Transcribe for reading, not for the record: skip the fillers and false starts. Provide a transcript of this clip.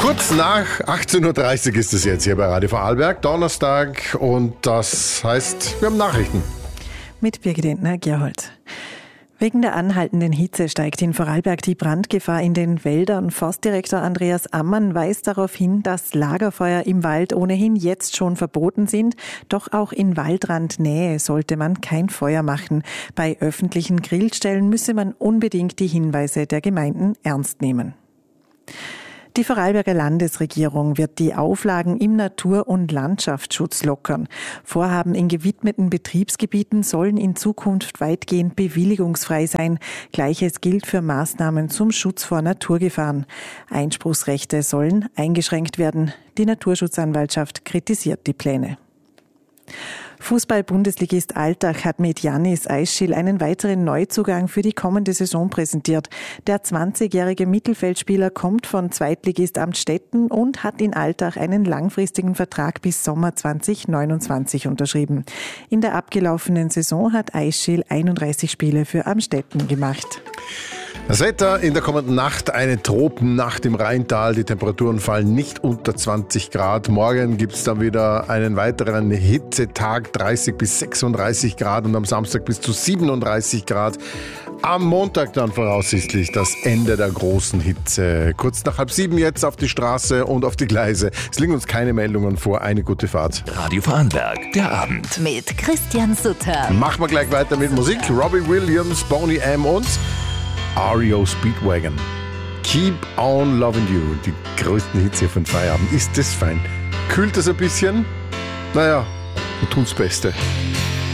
Kurz nach 18.30 Uhr ist es jetzt hier bei Radio Vorarlberg, Donnerstag, und das heißt, wir haben Nachrichten. Mit Birgit Entner-Gerhold. Wegen der anhaltenden Hitze steigt in Vorarlberg die Brandgefahr in den Wäldern. Forstdirektor Andreas Ammann weist darauf hin, dass Lagerfeuer im Wald ohnehin jetzt schon verboten sind. Doch auch in Waldrandnähe sollte man kein Feuer machen. Bei öffentlichen Grillstellen müsse man unbedingt die Hinweise der Gemeinden ernst nehmen. Die Vorarlberger Landesregierung wird die Auflagen im Natur- und Landschaftsschutz lockern. Vorhaben in gewidmeten Betriebsgebieten sollen in Zukunft weitgehend bewilligungsfrei sein. Gleiches gilt für Maßnahmen zum Schutz vor Naturgefahren. Einspruchsrechte sollen eingeschränkt werden. Die Naturschutzanwaltschaft kritisiert die Pläne. Fußball-Bundesligist Altach hat mit Janis Aisschil einen weiteren Neuzugang für die kommende Saison präsentiert. Der 20-jährige Mittelfeldspieler kommt von Zweitligist Amstetten und hat in Altach einen langfristigen Vertrag bis Sommer 2029 unterschrieben. In der abgelaufenen Saison hat Aisschil 31 Spiele für Amstetten gemacht. Das Wetter in der kommenden Nacht, eine Tropennacht im Rheintal. Die Temperaturen fallen nicht unter 20 Grad. Morgen gibt es dann wieder einen weiteren Hitzetag, 30 bis 36 Grad, und am Samstag bis zu 37 Grad. Am Montag dann voraussichtlich das Ende der großen Hitze. Kurz nach 6:30 jetzt auf die Straße und auf die Gleise. Es liegen uns keine Meldungen vor. Eine gute Fahrt. Radio Vorarlberg, der Abend. Mit Christian Sutter. Machen wir gleich weiter mit Musik. Robbie Williams, Boney M. und REO Speedwagon. Keep on loving you. Die größten Hits hier von Feierabend. Ist das fein? Kühlt das ein bisschen? Naja, wir tun's Beste.